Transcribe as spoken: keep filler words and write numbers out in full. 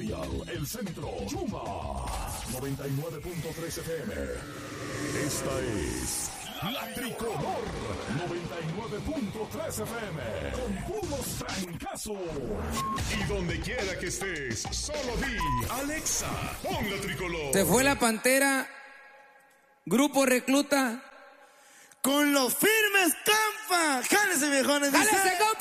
Imperial, El Centro, Yuma, noventa y nueve punto tres F M. Esta es La Tricolor, noventa y nueve punto tres F M, con puros trancazos. Y donde quiera que estés, solo di, Alexa, pon La Tricolor. Se fue la Pantera, Grupo Recluta. Con los firmes Campa. Jálese, viejones. ¡Jálese, compa!